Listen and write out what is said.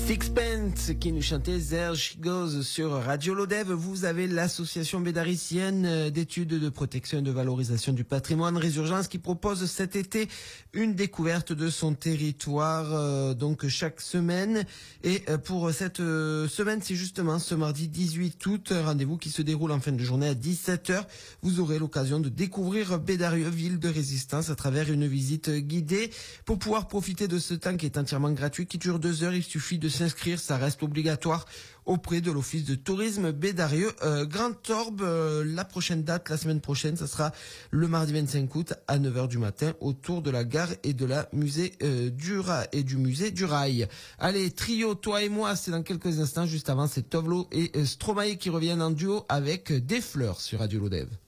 Sixpence qui nous chantait There She Goes sur Radio Lodève. Vous avez l'association bédaricienne d'études de protection et de valorisation du patrimoine Résurgence qui propose cet été une découverte de son territoire donc chaque semaine. Et pour cette semaine, c'est justement ce mardi 18 août, rendez-vous qui se déroule en fin de journée à 17h. Vous aurez l'occasion de découvrir Bédarieux, ville de résistance, à travers une visite guidée. Pour pouvoir profiter de ce temps qui est entièrement gratuit, qui dure 2 heures, il suffit de s'inscrire, ça reste obligatoire auprès de l'office de tourisme Bédarieux. Grand Orbe, la prochaine date, la semaine prochaine, ça sera le mardi 25 août à 9h du matin autour de la gare et de la musée du musée du rail. Allez, trio, toi et moi, c'est dans quelques instants. Juste avant, c'est Tovlo et Stromae qui reviennent en duo avec Des Fleurs sur Radio Lodève.